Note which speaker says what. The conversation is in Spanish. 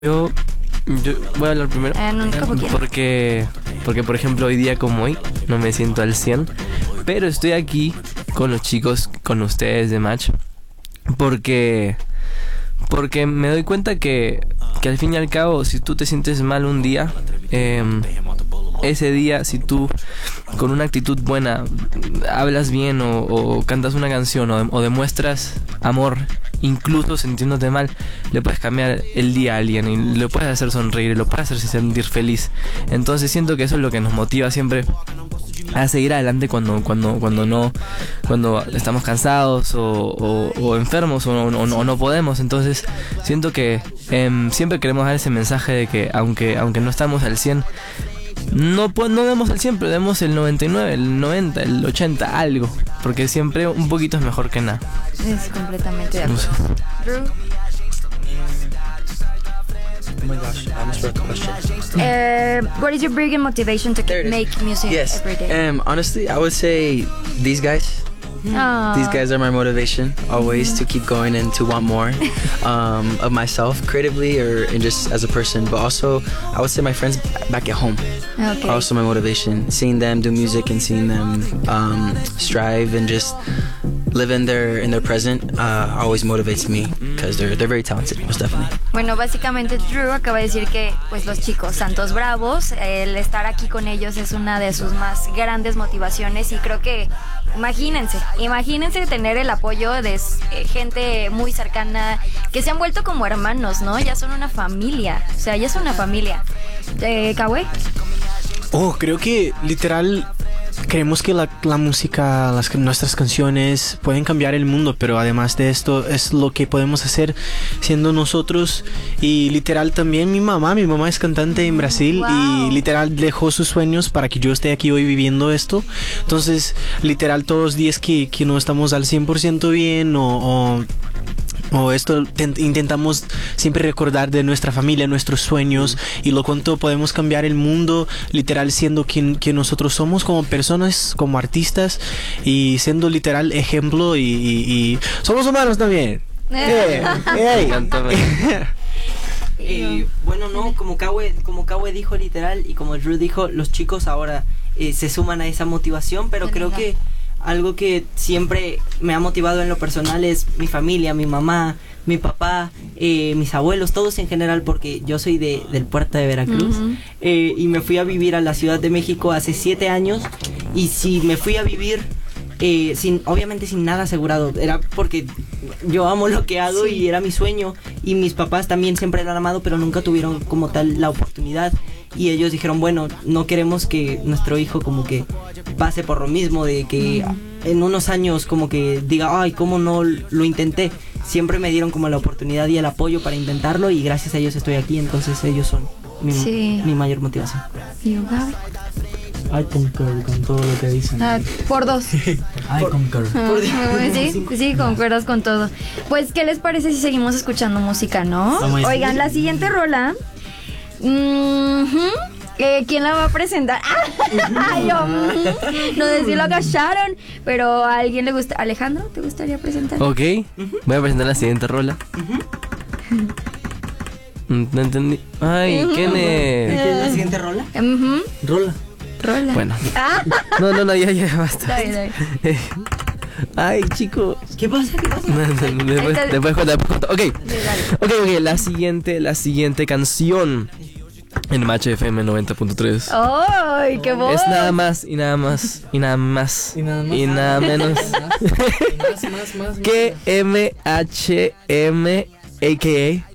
Speaker 1: Yo voy a hablar primero.
Speaker 2: No, como quieras.
Speaker 1: Porque, por ejemplo, hoy día como hoy, no me siento al 100. Pero estoy aquí con los chicos, con ustedes de Match. Porque me doy cuenta que al fin y al cabo, si tú te sientes mal un día, ese día, si tú con una actitud buena hablas bien o cantas una canción o demuestras amor, incluso sintiéndote mal, le puedes cambiar el día a alguien y le puedes hacer sonreír, lo puedes hacer sentir feliz. Entonces siento que eso es lo que nos motiva siempre a seguir adelante cuando estamos cansados o enfermos o no podemos. Entonces siento que siempre queremos dar ese mensaje de que aunque no estamos al 100, no demos el 100, pero demos el 99, el 90, el 80, algo, porque siempre un poquito es mejor que nada.
Speaker 2: Es completamente de acuerdo. Drew?
Speaker 3: Oh my gosh, I almost forgot the question.
Speaker 2: What is your biggest motivation to make music every day?
Speaker 3: Honestly, I would say these guys.
Speaker 2: Aww.
Speaker 3: These guys are my motivation always to keep going and to want more of myself creatively and just as a person. But also, I would say my friends back at home
Speaker 2: Okay.
Speaker 3: are also my motivation. Seeing them do music and seeing them strive and just live in their present always motivates me because they're very talented, most definitely.
Speaker 2: Bueno, básicamente Drew acaba de decir que pues los chicos Santos Bravos, el estar aquí con ellos es una de sus más grandes motivaciones y creo que imagínense tener el apoyo de gente muy cercana que se han vuelto como hermanos, ¿no? Ya son una familia, o sea, ya es una familia. ¿Kawe?
Speaker 4: Creo que literal creemos que la música, nuestras canciones pueden cambiar el mundo, pero además de esto es lo que podemos hacer siendo nosotros. Y literal también mi mamá es cantante en Brasil.
Speaker 2: Wow.
Speaker 4: Y literal dejó sus sueños para que yo esté aquí hoy viviendo esto. Entonces literal todos los días que no estamos al 100% bien o esto intentamos siempre recordar de nuestra familia, nuestros sueños y lo cuánto podemos cambiar el mundo, literal siendo quien nosotros somos como personas, como artistas y siendo literal ejemplo y somos humanos también.
Speaker 5: Bueno, no, como Kawe dijo literal y como Drew dijo, los chicos ahora se suman a esa motivación, pero creo que algo que siempre me ha motivado en lo personal es mi familia, mi mamá, mi papá, mis abuelos, todos en general, porque yo soy del puerto de Veracruz.
Speaker 2: Uh-huh.
Speaker 5: Y me fui a vivir a la Ciudad de México hace 7 años y si me fui a vivir obviamente sin nada asegurado, era porque yo amo lo que hago y era mi sueño y mis papás también siempre lo han amado, pero nunca tuvieron como tal la oportunidad y ellos dijeron, bueno, no queremos que nuestro hijo como que pase por lo mismo, de que en unos años como que diga, ay, cómo no lo intenté. Siempre me dieron como la oportunidad y el apoyo para intentarlo y gracias a ellos estoy aquí, entonces ellos son mi mayor motivación.
Speaker 2: ¿Y Gaby?
Speaker 6: I concur con todo lo que dicen.
Speaker 2: Por 2.
Speaker 6: I concur.
Speaker 2: Sí, concuerdas con todo. Pues, ¿qué les parece si seguimos escuchando música, no? Oigan, la siguiente rola. ¿Quién la va a presentar? No sé si lo agacharon, pero a alguien le gusta. Alejandro, ¿te gustaría presentar?
Speaker 1: Ok, voy a presentar la siguiente rola. No entendí. Ay, ¿quién es?
Speaker 5: ¿Qué es la siguiente rola?
Speaker 6: Rola.
Speaker 1: Bueno. No, ya basta.
Speaker 2: Está bien.
Speaker 1: Ay, chico.
Speaker 5: ¿Qué pasa?
Speaker 1: Después cuento. Ok, la siguiente canción en Match FM 90.3.
Speaker 2: ¡Ay, qué voz!
Speaker 1: Es nada más y nada más y nada más y nada menos
Speaker 6: Más.
Speaker 1: que MHM, a.k.a.